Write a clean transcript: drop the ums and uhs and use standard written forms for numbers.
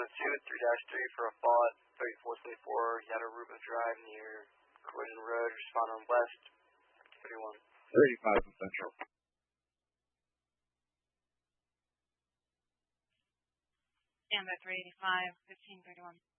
3-3 for a fault, 3424 Yatta Rubens Drive near Collision Road. Respond on West, 31. 35 from Central. Stand by 385, 1531.